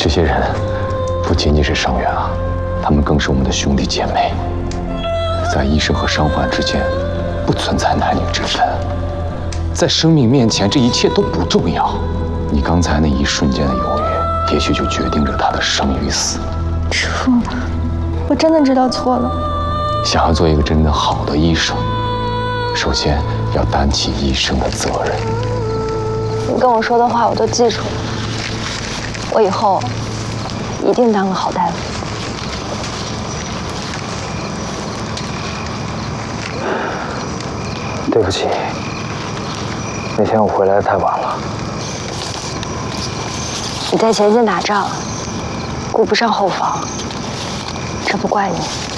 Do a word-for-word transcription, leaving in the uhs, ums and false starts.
这些人不仅仅是伤员啊，他们更是我们的兄弟姐妹。在医生和伤患之间，不存在男女之分。在生命面前，这一切都不重要。你刚才那一瞬间的犹豫，也许就决定着他的生与死。 师傅，我真的知道错了。 想要做一个真正好的医生，首先要担起医生的责任。 你跟我说的话我都记住了，我以后一定当个好大夫。 对不起，那天我回来的太晚了。 你在前线打仗，顾不上后防，这不怪你。